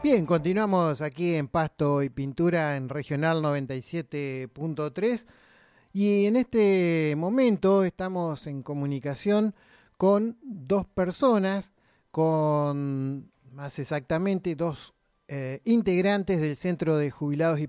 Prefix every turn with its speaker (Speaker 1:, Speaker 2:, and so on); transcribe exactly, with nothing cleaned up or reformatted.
Speaker 1: Bien, continuamos aquí en Pasto y Pintura en Regional noventa y siete punto tres y en este momento estamos en comunicación con dos personas, con más exactamente dos eh, integrantes del Centro de Jubilados y